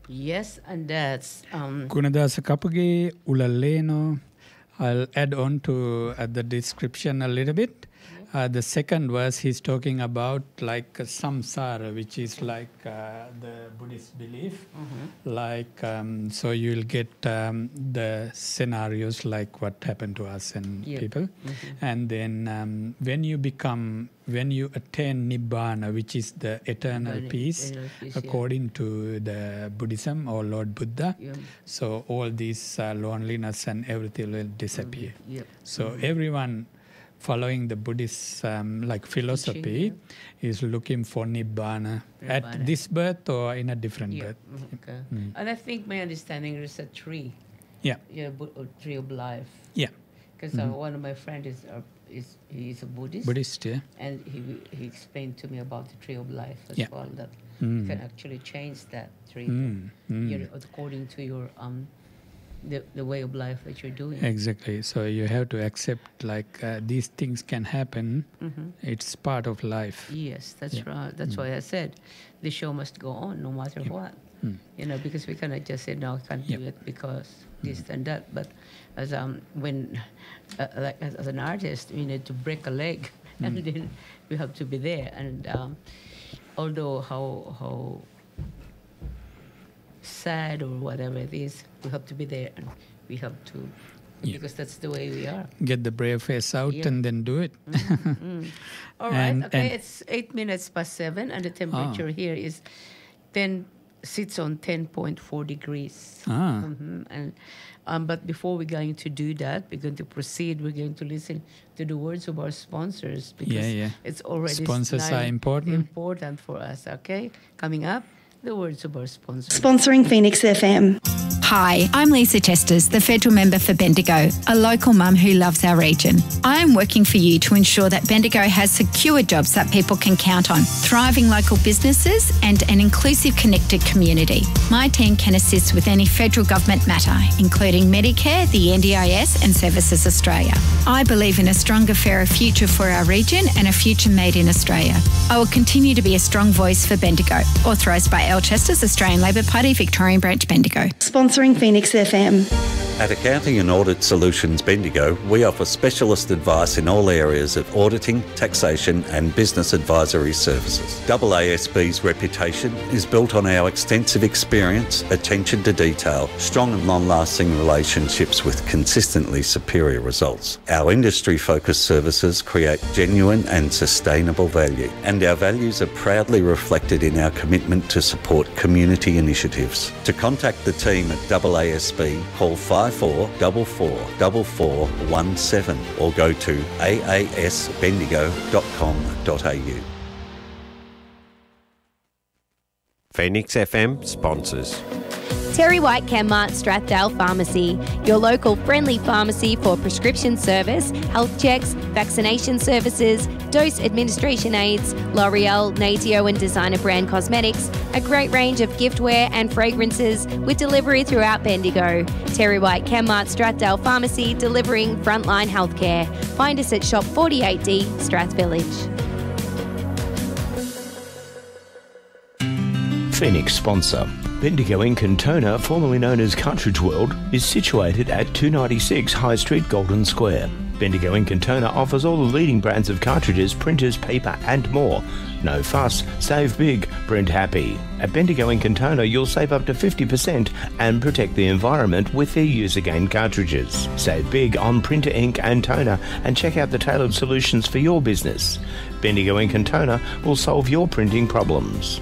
Yes, and that's Gunadasa Kapage Ulaleno. I'll add on to the description a little bit. The second verse, he's talking about like samsara, which is like the Buddhist belief. Like, so you'll get the scenarios like what happened to us and people. And then when you attain Nibbana, which is the eternal peace, according to the Buddhism or Lord Buddha, so all these loneliness and everything will disappear. So everyone following the Buddhist philosophy is looking for Nibbana at this birth or in a different birth. Okay. And I think my understanding is a tree. Yeah. A tree of life. Yeah. Because one of my friends he's a Buddhist. Buddhist, yeah. And he explained to me about the tree of life as well, that you can actually change that tree according to your the way of life that you're doing. Exactly. So you have to accept these things can happen. It's part of life. Yes, that's right. That's why I said the show must go on no matter what. Because we cannot just say, no, I can't do it because this and that. But as when as an artist, you need to break a leg and then you have to be there. And although how sad or whatever it is, we have to be there and we have to, because that's the way we are. Get the brave face out and then do it. All right, okay, it's 8 minutes past 7 and the temperature here sits on 10.4 degrees. And but before we're going to do that, we're going to proceed. We're going to listen to the words of our sponsors because it's already sponsors are important for us. Okay, coming up, the words of our sponsors. Sponsoring Phoenix FM. Hi, I'm Lisa Testes, the federal member for Bendigo, a local mum who loves our region. I am working for you to ensure that Bendigo has secure jobs that people can count on, thriving local businesses and an inclusive, connected community. My team can assist with any federal government matter, including Medicare, the NDIS and Services Australia. I believe in a stronger, fairer future for our region and a future made in Australia. I will continue to be a strong voice for Bendigo. Authorised by Alchester's Australian Labor Party, Victorian Branch, Bendigo. Sponsoring Phoenix FM. At Accounting and Audit Solutions Bendigo, we offer specialist advice in all areas of auditing, taxation and business advisory services. AASB's reputation is built on our extensive experience, attention to detail, strong and long-lasting relationships with consistently superior results. Our industry-focused services create genuine and sustainable value, and our values are proudly reflected in our commitment to support community initiatives. To contact the team at AASB, call 54444417 or go to aasbendigo.com.au. Phoenix FM sponsors. Terry White Chemmart Strathdale Pharmacy, your local friendly pharmacy for prescription service, health checks, vaccination services, dose administration aids, L'Oreal, Natio and designer brand cosmetics, a great range of giftware and fragrances with delivery throughout Bendigo. Terry White Chemmart Strathdale Pharmacy, delivering frontline healthcare. Find us at Shop 48D, Strath Village. Phoenix sponsor. Bendigo in Cantona, formerly known as Cartridge World, is situated at 296 High Street, Golden Square. Bendigo in Cantona offers all the leading brands of cartridges, printers, paper and more. No fuss, save big, print happy. At Bendigo in Cantona, you'll save up to 50% and protect the environment with their Use Again cartridges. Save big on printer ink and toner and check out the tailored solutions for your business. Bendigo in Cantona will solve your printing problems.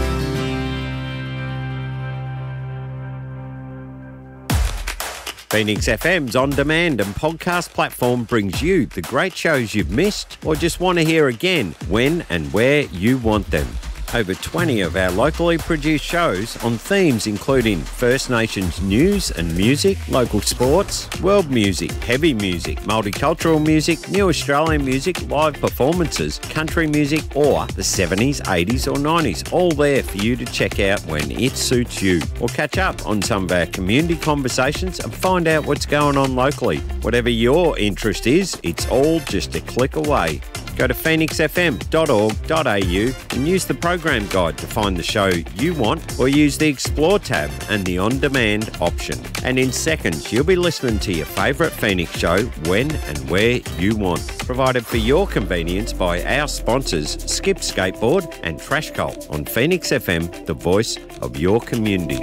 Phoenix FM's on-demand and podcast platform brings you the great shows you've missed or just want to hear again when and where you want them. Over 20 of our locally produced shows on themes including First Nations news and music, local sports, world music, heavy music, multicultural music, new Australian music, live performances, country music or the 70s, 80s or 90s, all there for you to check out when it suits you. Or catch up on some of our community conversations and find out what's going on locally. Whatever your interest is, it's all just a click away. Go to phoenixfm.org.au and use the program guide to find the show you want, or use the Explore tab and the On Demand option. And in seconds, you'll be listening to your favourite Phoenix show when and where you want. Provided for your convenience by our sponsors, Skip Skateboard and Trash Cult on Phoenix FM, the voice of your community.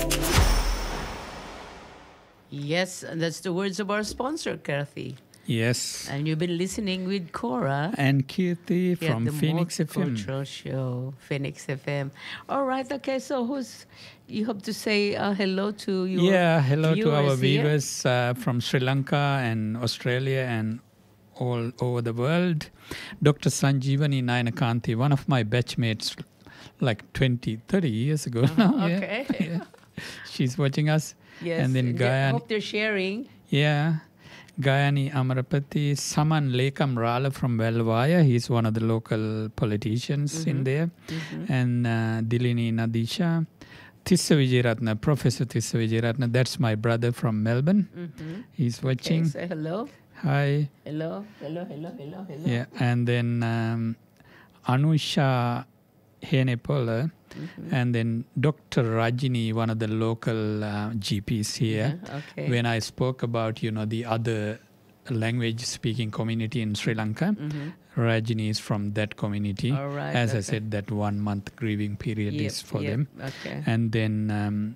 Yes, and that's the words of our sponsor, Kathy. Yes. And you've been listening with Cora. And Kirti Yeah, from the Phoenix FM. Multicultural Show, Phoenix FM. All right, okay, so you hope to say hello to your hello to our here? viewers from Sri Lanka and Australia and all over the world. Dr. Sanjeevani Nainakanti, one of my batchmates like 20, 30 years ago now. Okay. Yeah. She's watching us. Yes, And then I hope they're sharing. Yeah. Gayani Amarapati, Saman Lekam Rala from Velvaya. He's one of the local politicians in there. And Dilini Nadisha. Tissa Vijayaratna, Professor Tissa Vijayaratna. That's my brother from Melbourne. He's watching. Okay, say hello. Hi. Hello. Yeah. And then Anusha Henepola. And then Dr. Rajini, one of the local GPs here. Okay. When I spoke about, the other language-speaking community in Sri Lanka, Rajini is from that community. All right, As I okay. said, that 1 month grieving period is for them. Okay. And then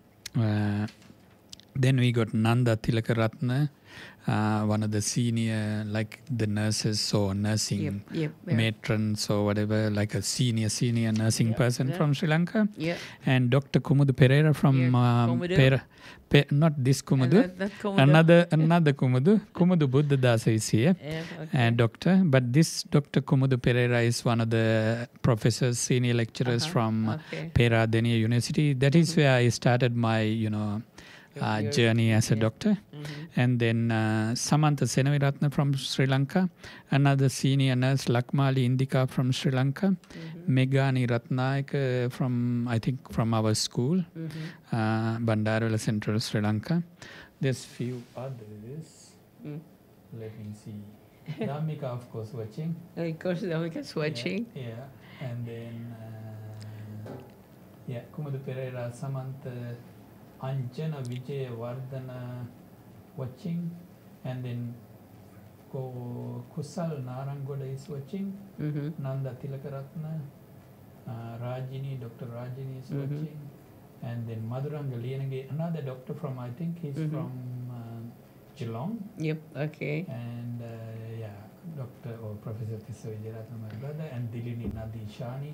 we got Nanda Tilakaratna, one of the senior, like the nurses or nursing matrons or whatever, like a senior nursing person from Sri Lanka. Yeah. And Dr. Kumudu Pereira from Kumudu. not this Kumudu, Not Kumudu. another Kumudu. Kumudu Buddhadasa is here, Yeah, okay. and doctor. But this Dr. Kumudu Pereira is one of the professors, senior lecturers from Peradeniya University. That is where I started my, journey as a doctor. And then Samantha Senaviratna from Sri Lanka, another senior nurse, Lakmali Indika from Sri Lanka, Megani Ratnayaka from our school, Bandarwala Central, Sri Lanka. There's few others. Let me see. Dhammika, of course, watching. Of course, Dhammika's watching. Yeah. And then, Kumudu Pereira, Samantha, Anjana Vijay Vardhana watching, and then Kusal Narangoda is watching, Nanda Tilakaratna, Rajini, Dr. Rajini is watching, and then Madhuranga Liyanage, another doctor from, I think he's from Geelong. Yep, okay. And Dr. or Professor Tissa Vijayaratna, my brother, and Dilini Nadishani,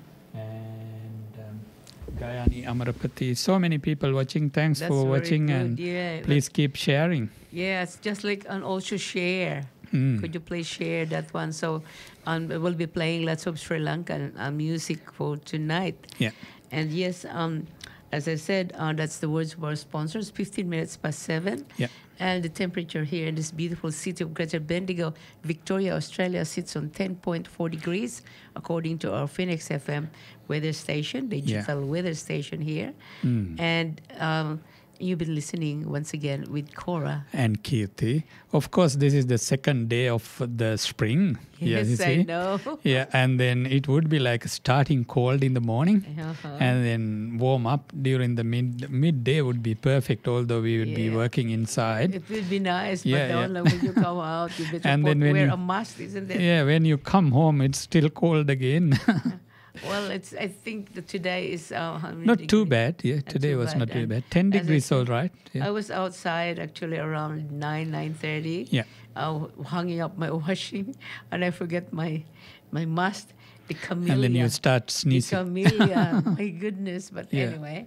and Gayani Amarapati. So many people watching. Thanks for watching, and please keep sharing. Yeah, it's just like, and also share. Could you please share that one? So we'll be playing lots of Sri Lankan music for tonight. Yeah. And yes, as I said, that's the words of our sponsors, 15 minutes past 7. Yeah. And the temperature here in this beautiful city of Greater Bendigo, Victoria, Australia, sits on 10.4 degrees, according to our Phoenix FM weather station, digital weather station here. And you've been listening once again with Cora. And Kirti. Of course, this is the second day of the spring. Yes, you I see. know. Yeah, and then it would be like starting cold in the morning, and then warm up during the midday would be perfect, although we would be working inside. It would be nice, but when you come out, you better and then wear a mask, isn't it? Yeah, when you come home, it's still cold again. Well, I think that today is not too bad. Yeah, today was not too bad. 10 degrees, all right. Yeah. I was outside actually around 9:30. Yeah. Hanging up my washing, and I forget my mask. The camellia. And then you start sneezing. The camellia. My goodness. But anyway.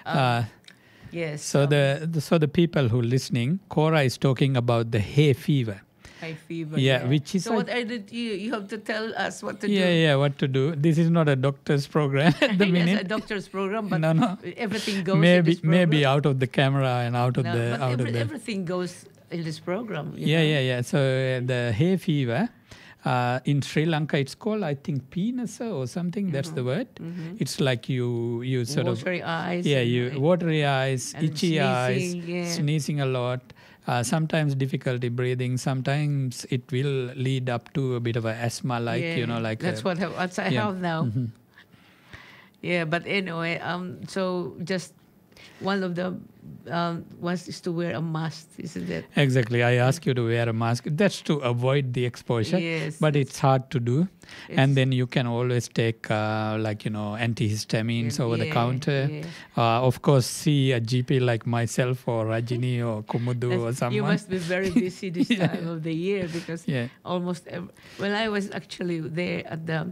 Yes. So the people who are listening, Cora is talking about the hay fever. High fever. Yeah, which is. So what did you have to tell us what to do? Yeah, what to do. This is not a doctor's program at the minute. Yes, a doctor's program, but no. everything goes. In this program. Maybe out of the camera and out of the everything goes in this program. Yeah. So the hay fever. In Sri Lanka, it's called, I think, penasa or something. That's the word. It's like you sort watery eyes. Yeah, watery eyes, itchy sneezing, eyes, sneezing a lot, Sometimes difficulty breathing. Sometimes it will lead up to a bit of a asthma, like that's what I have now. Yeah, but anyway, so just one of the ones is to wear a mask, isn't it? Exactly. I ask you to wear a mask. That's to avoid the exposure. Yes, but it's hard to do. And then you can always take antihistamines over the counter. Yeah. Of course, see a GP like myself or Rajini or Kumudu or someone. You must be very busy this time of the year because almost when I was actually there at the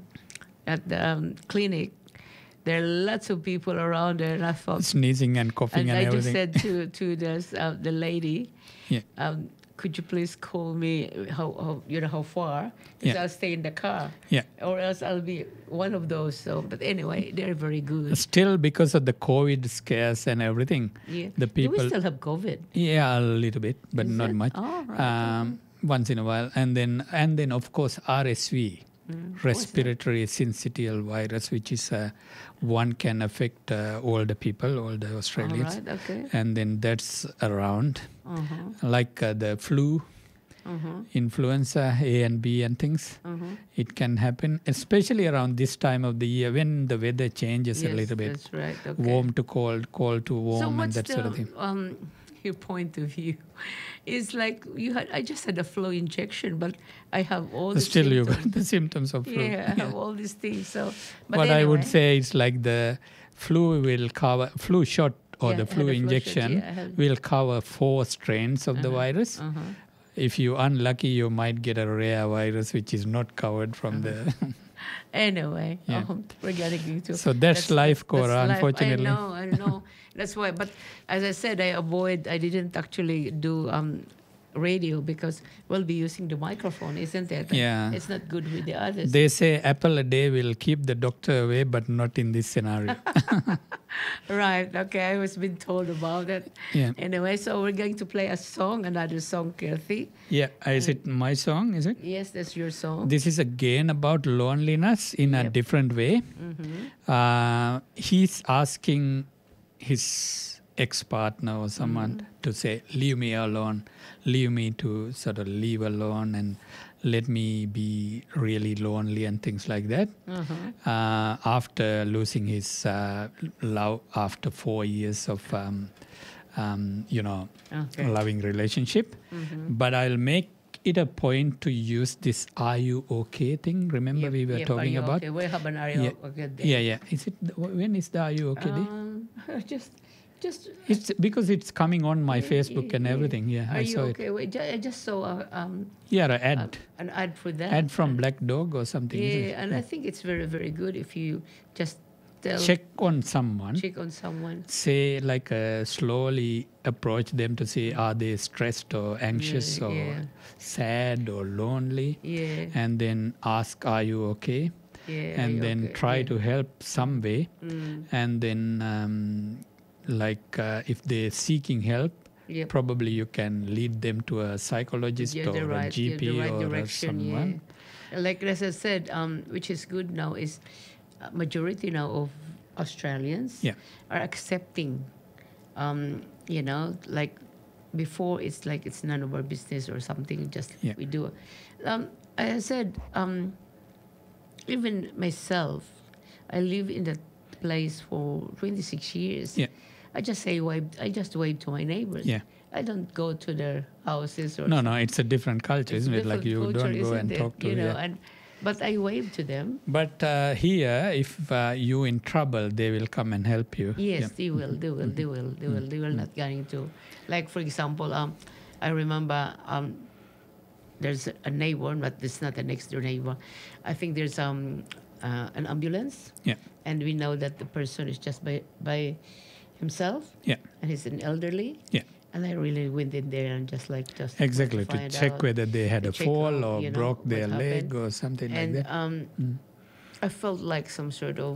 clinic, there are lots of people around there, and I thought sneezing and coughing and everything. I just said to the lady, could you please call me how far? Because I'll stay in the car, or else I'll be one of those. So, but anyway, they're very good. Still, because of the COVID scares and everything, the people. Do we still have COVID? Yeah, a little bit, but not much. Oh, right. Once in a while, and then of course RSV. Respiratory syncytial virus, which is one can affect older people, older Australians. Right, okay. And then that's around, like the flu, influenza A and B and things. It can happen, especially around this time of the year when the weather changes a little bit. That's right. Okay. Warm to cold, cold to warm, so and that sort of thing. Your point of view is like I just had a flu injection, but I have all the still symptoms. You got the symptoms of flu. Yeah, I have all these things. So, but what anyway. I would say is like the flu shot or the flu injection will cover 4 strains of the virus. If you're unlucky, you might get a rare virus which is not covered from the. Anyway, we're getting into. So that's life, Cora, unfortunately. I know. That's why. But as I said, I didn't actually do radio because we'll be using the microphone, isn't it? Yeah. It's not good with the others. They say apple a day will keep the doctor away, but not in this scenario. Right. Okay. I was been told about that. Yeah. Anyway, so we're going to play another song, Kirthi. Yeah. Is it my song, is it? Yes, that's your song. This is again about loneliness in a different way. He's asking his ex-partner or someone to say, leave me alone, leave me to sort of leave alone and let me be really lonely and things like that. After losing his love after 4 years of, loving relationship. But I'll make it a point to use this "Are you okay" thing. Remember we were talking about? Okay. We have an "Are you okay" day. Yeah. Is it when is the "Are you okay" day? Just. It's because it's coming on my Facebook and everything. Yeah, Are I saw you okay? it. Wait, I just saw an ad. An ad for that. Ad from Black Dog or something. Yeah, and I think it's very, very good if you just check on someone. Say slowly approach them to say, are they stressed or anxious or sad or lonely? Yeah. And then ask, are you okay? Yeah. And then try to help some way. And then if they're seeking help, probably you can lead them to a psychologist or a GP or someone. Yeah. Like as I said, which is good now is majority now of Australians are accepting, like before it's like it's none of our business or something, just we do. As I said, even myself, I live in that place for 26 years. Yeah. I just wave to my neighbors. Yeah. I don't go to their houses or. No, it's a different culture, isn't it? Like you don't go and talk to. But I wave to them. But here, if you're in trouble, they will come and help you. Yes, they will. They will not going to. Like for example, I remember there's a neighbor, but it's not a next door neighbor. I think there's an ambulance. Yeah. And we know that the person is just by himself. Yeah. And he's an elderly. Yeah. And I really went in there and just exactly to check whether they had a fall or broke their leg or something like that. And I felt like some sort of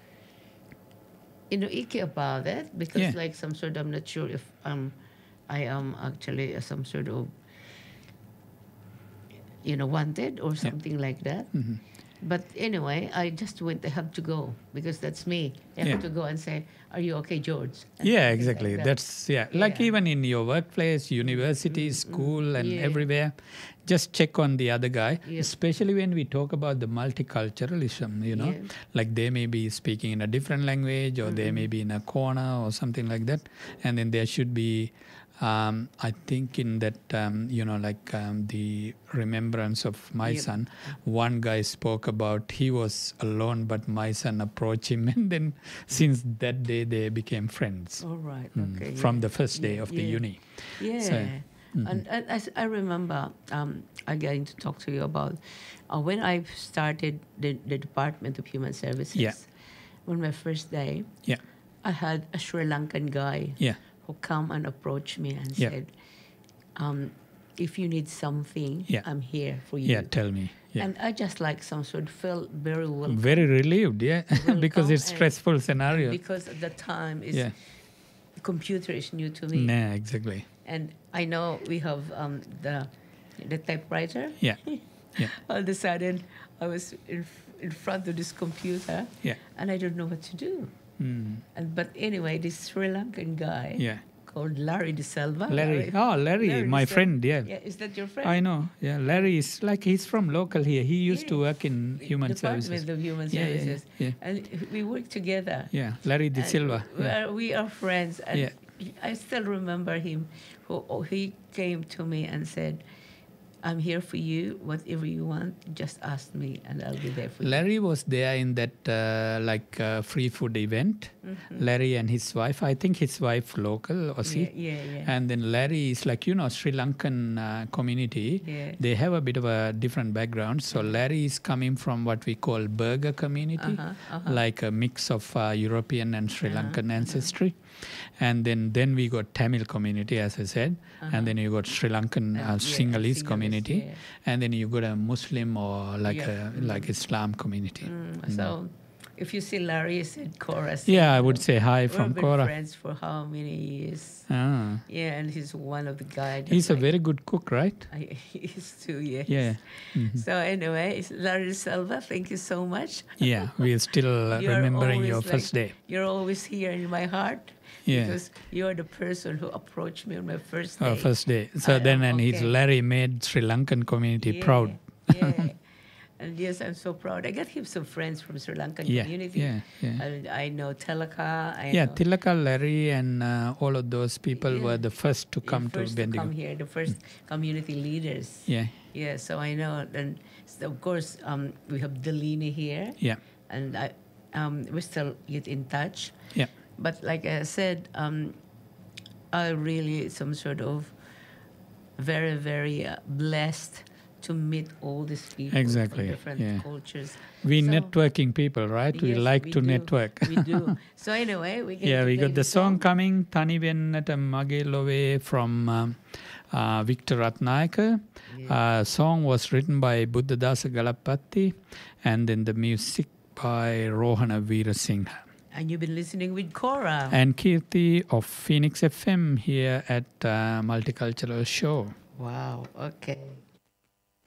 icky about that because I'm not sure if I am actually some sort of wanted or something like that. But anyway, I just went, I have to go because that's me. I have to go and say, are you okay, George? And Yeah, things exactly. like that. That's, like even in your workplace, university, school and everywhere, just check on the other guy, especially when we talk about the multiculturalism, you know, like they may be speaking in a different language or they may be in a corner or something like that. And then there should be, I think in that, the remembrance of my son, one guy spoke about he was alone, but my son approached him. And then since that day, they became friends. All right. Okay. From the first day of the uni. Yeah. So, And I remember I'm going to talk to you about when I started the Department of Human Services. On my first day, I had a Sri Lankan guy who come and approached me and said, if you need something, I'm here for you. Yeah, tell me. Yeah. And I just like some sort of felt very well. Very relieved, because it's stressful scenario. Because at the time, computer is new to me. Nah, exactly. And I know we have the typewriter. Yeah. All of a sudden, I was in front of this computer, and I don't know what to do. But anyway, this Sri Lankan guy called Larry De Silva. Larry, my friend, Is that your friend? I know. Yeah, Larry is like, he's from local here. He used to work in Human Department Services. of Human Services. And we work together. Yeah, Larry De Silva. We are friends. And I still remember him. He came to me and said, I'm here for you. Whatever you want, just ask me and I'll be there for you. Larry was there in that free food event. Larry and his wife. I think his wife local, Aussie. And then Larry is like, Sri Lankan community. They have a bit of a different background. So Larry is coming from what we call Burger community, like a mix of European and Sri Lankan ancestry. And then we got Tamil community, as I said, and then you got Sri Lankan Sinhalese community, and then you got a Muslim or like Islam community. So if you see Larry, you said Cora. I would say hi from We've been Cora. friends for how many years? Ah. Yeah, and he's one of the guys. He's a very good cook, right? He is too, yes. Yeah. So anyway, Larry Silva, thank you so much. Yeah, we're still remembering your first day. You're always here in my heart. Yeah. Because you're the person who approached me on my first day. First day. So his Larry made Sri Lankan community proud. And yes, I'm so proud. I got him some friends from Sri Lankan community. I know Tilaka. Tilaka, Larry, and all of those people were the first to come to Bendigo. Come here, the first community leaders. Yeah, so I know. And so of course, we have Delina here. Yeah. And we still get in touch. Yeah. But like I said, I really some sort of very, very blessed to meet all these people from different cultures. We networking people, right? Yes, we like to network. We do. So anyway, we got the song coming, Tani Vennata Mage Love from Victor Ratnayaka. Song was written by Buddhadasa Galapatti, and then the music by Rohana Veerasinghe. And you've been listening with Cora. And Kirti of Phoenix FM here at Multicultural Show. Wow, okay.